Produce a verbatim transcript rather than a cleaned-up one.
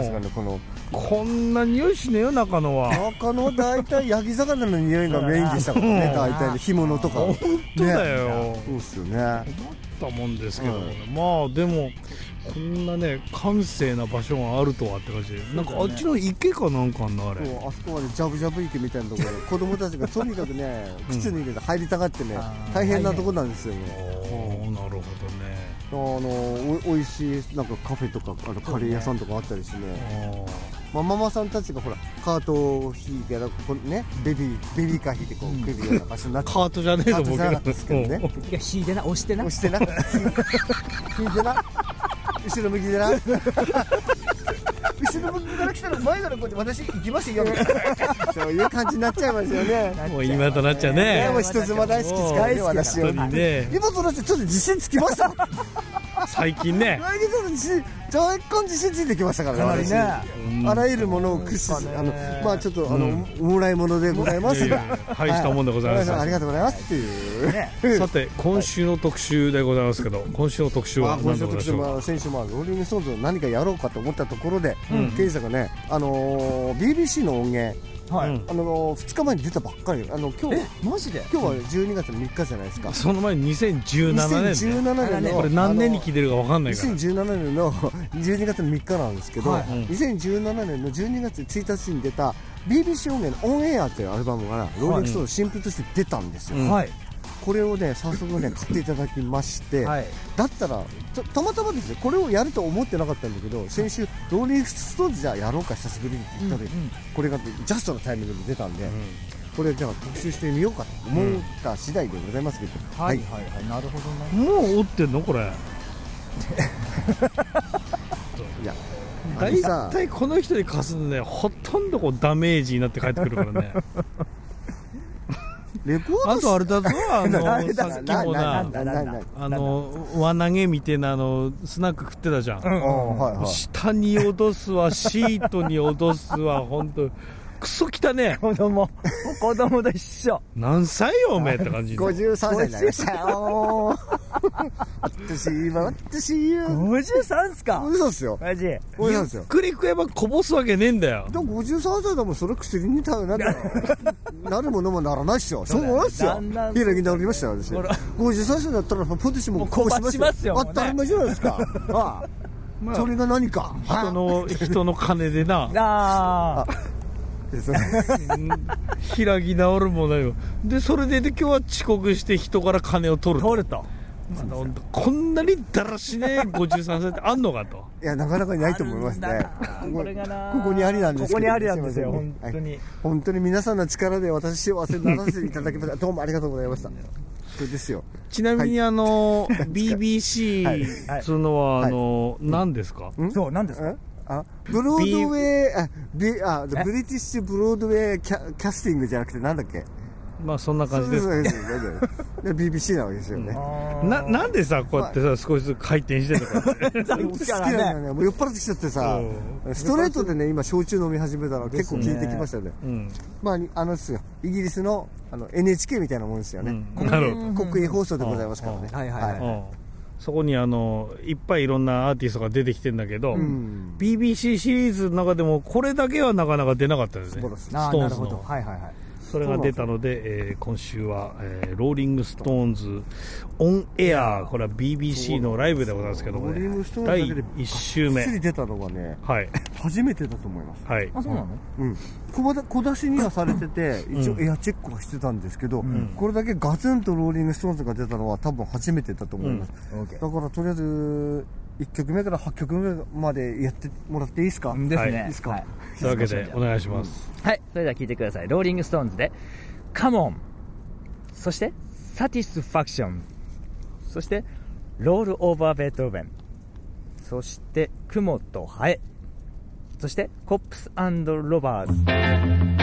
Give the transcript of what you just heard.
ますからね、このこんな匂いしねえよ中野は。 中野は大体焼き魚の匂いがメインでしたからね、大体ね、干物とか。 本当だよ、 ね、そうっすよね。 思ったもんですけどもね、うん、まあでもこんなね閑静な場所があるとはって感じで、なんかあっちの池かなんかあんな、あれ。 そう、あそこはねジャブジャブ池みたいなところで子供たちがとにかくね靴に入れて入りたがってね、うん、大変なとこなんですよね。 お、なるほどね。 あのお, おいしいなんかカフェとかあのカレー屋さんとかあったりしてね、まあ、ママさんたちがほらカートを引いてこう、ね、ベビーベビーカー引いてこう来るような場所になって、 カートじゃねえと思うけど、 カートじゃなかったですけどね、 引いてな、押してな、 押してな引いてな後ろ向きでな後ろ向きから来たら前からこうやって私行きますよみたいなそういう感じになっちゃいますよね。 もう今となっちゃうね。 もう人妻大好きですからね、私はね。今となってちょっと自信つきました最近ね。 最近ちょっと自信若干自信ついてきましたからね。あらゆるものを駆使して、あのまあちょっとあのもらい物でございますが、 大したもんでございます。 ありがとうございますっていう。 さて今週の特集でございますけど、今週の特集は何でございましょうか。 先週まあローリングストーンズを何かやろうかと思ったところで、ケイさんがね、あの ビービーシー の音源。はい、あのふつかまえに出たばっかり。あの今日マジで今日はじゅうにがつのみっかじゃないですか。 その前ににせんじゅうななねん、 にせんじゅうななねんのこれ何年に聞いてるか分かんないから、 にせんじゅうななねんのじゅうにがつのみっかなんですけど、はい、にせんじゅうななねんのじゅうにがつついたちに出た ビービーシー 音源のオンエアというアルバムがローリングストーンズ新譜として出たんですよ。はい、これをね早速ね買っていただきまして、はい、だったら た, たまたまですねこれをやると思ってなかったんだけど、先週ローリングストーンズじゃあやろうか久しぶりにって言ったら、うんうん、これがジャストのタイミングで出たんで、うん、これじゃあ特集してみようかと思った次第でございますけど、 うん、はいはいはい、なるほどね。 もう折ってんのこれいや大体この人に貸すのね、ほとんどこうダメージになって帰ってくるからねレポートあとあれだぞ、あのさっきもなあの輪投げみたいなのスナック食ってたじゃん、うんはいはい、下に落とすわシートに落とすわ本当クソ汚ねえ子供子供と一緒。 何歳よおめえって感じ。 ごじゅうさんさいになりましたよ私今私よごじゅうさんっすか。 嘘っすよマジ。 ゆっくり食えばこぼすわけねえんだよ。 でもごじゅうさんさいだもん、それ薬になるなるものもならないっすよ。そうなんっすよ。開き直りましたよ私。ごじゅうさんさいだったらポテチもこぼしますよ。 当たり前じゃないですか。ああ、まあ、それが何か人の人の金でなあ開き直るもんだよ。でそれで、で今日は遅刻して人から金を取ると取ると、 こんなにだらしねえごじゅうさんさいってあんのかと。 いやなかなかいないと思いますね。 これがなここにありなんですけど、 ここにありなんですよ本当に、はい、 本当に皆さんの力で私幸せにならせていただきましたどうもありがとうございました。そうですよ。 ちなみにあの、はい、ビービーシー つうのはあの、はい、何ですか。 そう何ですか。 あブロードウェイあビあブリティッシュブロードウェイキャキャスティングじゃなくてなんだっけ。 まあそんな感じです。 ビービーシー なわけですよね。 ななんでさこうやってさ少しずつ回転してるのか。 好きなんだよね。もう酔っ払ってきちゃってさ、ストレートでね今焼酎飲み始めたら結構効いてきましたね。まああのですよイギリスのあの エヌエイチケー みたいなもんですよね。国営放送でございますからね。はいはいはい。 そこにあのいっぱいいろんなアーティストが出てきてるんだけど、うん、ビービーシー シリーズの中でもこれだけはなかなか出なかったですね。ストーンズの、はいはいはい、それが出たので、えー、今週は、えー、ローリングストーンズオンエア、これは ビービーシー のライブでございますけども、ね、だいいっ週目出たのがね、はい、初めてだと思います。 はい、あそうなの、 うん、小出しにはされてて一応エアチェックはしてたんですけど、うん、これだけガツンとローリングストーンズが出たのは多分初めてだと思います、うん、だからとりあえずいっきょくめからはちきょくめまでやってもらっていいですか。 ですね。 いいですか。はい、 というわけでお願いします、 うん、はい、それでは聞いてください。ローリングストーンズでカモン、そしてサティスファクション、そしてロールオーバーベートーベン、そして雲とハエ、そしてコップス&ロバーズ。